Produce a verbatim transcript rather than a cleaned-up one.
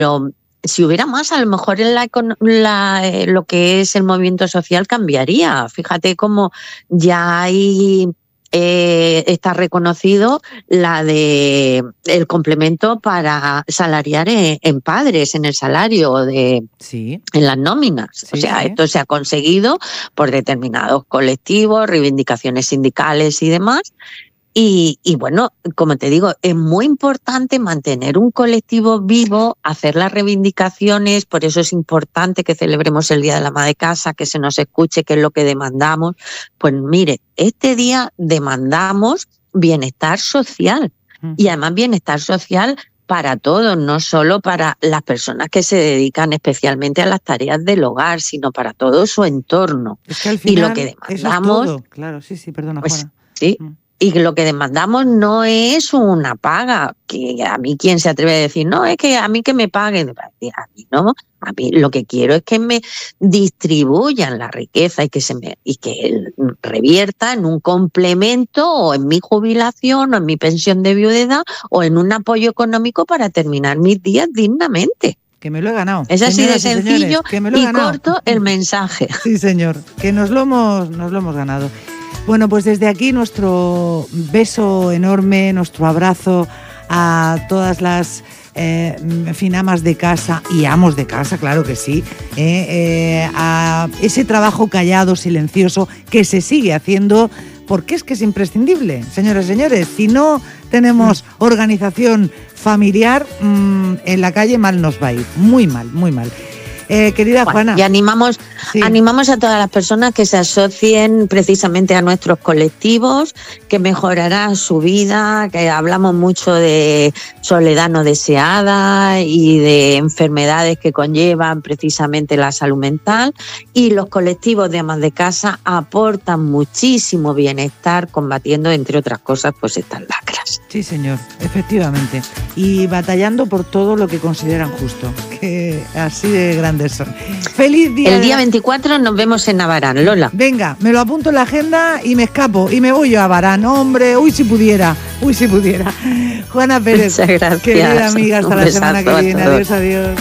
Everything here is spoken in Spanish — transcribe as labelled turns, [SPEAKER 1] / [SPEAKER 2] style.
[SPEAKER 1] si hubiera más, a lo mejor en la, la, eh, lo que es el movimiento social cambiaría. Fíjate cómo ya hay... Eh, está reconocido la de el complemento para salariar en, en padres, en el salario de
[SPEAKER 2] sí.
[SPEAKER 1] en las nóminas. Sí, o sea, sí. Esto se ha conseguido por determinados colectivos, reivindicaciones sindicales y demás. Y, y bueno, como te digo, es muy importante mantener un colectivo vivo, hacer las reivindicaciones, por eso es importante que celebremos el Día de la Ama de Casa, que se nos escuche qué es lo que demandamos. Pues mire, este día demandamos bienestar social, uh-huh. y además bienestar social para todos, no solo para las personas que se dedican especialmente a las tareas del hogar, sino para todo su entorno.
[SPEAKER 2] Es que al final,
[SPEAKER 1] y lo que demandamos...
[SPEAKER 2] Eso es todo. Claro, sí, sí, perdona,
[SPEAKER 1] pues,
[SPEAKER 2] Juana.
[SPEAKER 1] Sí, uh-huh. Y lo que demandamos no es una paga, que a mí quien se atreve a decir, no, es que a mí que me paguen, a mí no, a mí lo que quiero es que me distribuyan la riqueza y que se me y que revierta en un complemento o en mi jubilación o en mi pensión de viudedad o en un apoyo económico para terminar mis días dignamente.
[SPEAKER 2] Que me lo he ganado.
[SPEAKER 1] Es así
[SPEAKER 2] Señoras
[SPEAKER 1] de sencillo
[SPEAKER 2] y, señores, que me lo he
[SPEAKER 1] y
[SPEAKER 2] ganado.
[SPEAKER 1] corto el mensaje.
[SPEAKER 2] Sí, señor, que nos lo hemos, nos lo hemos ganado. Bueno, pues desde aquí nuestro beso enorme, nuestro abrazo a todas las eh, en fin, amas de casa y amos de casa, claro que sí, eh, eh, a ese trabajo callado, silencioso, que se sigue haciendo, porque es que es imprescindible, señoras y señores. Si no tenemos organización familiar, mmm, en la calle mal nos va a ir, muy mal, muy mal. Eh, querida
[SPEAKER 1] bueno,
[SPEAKER 2] Juana.
[SPEAKER 1] Y animamos,
[SPEAKER 2] sí.
[SPEAKER 1] animamos a todas las personas que se asocien precisamente a nuestros colectivos, que mejorará su vida, que hablamos mucho de soledad no deseada y de enfermedades que conllevan precisamente la salud mental, y los colectivos de amas de casa aportan muchísimo bienestar combatiendo, entre otras cosas, pues estas lacras.
[SPEAKER 2] Sí, señor, efectivamente. Y batallando por todo lo que consideran justo, que así de grande son. ¡Feliz día!
[SPEAKER 1] El día veinticuatro nos vemos en Navarán, Lola.
[SPEAKER 2] Venga, me lo apunto en la agenda y me escapo y me voy yo a Navarán. Hombre, uy si pudiera, uy si pudiera. Juana Pérez,
[SPEAKER 1] muchas gracias.
[SPEAKER 2] Querida amiga, hasta
[SPEAKER 1] Un
[SPEAKER 2] la semana que viene. Adiós, adiós.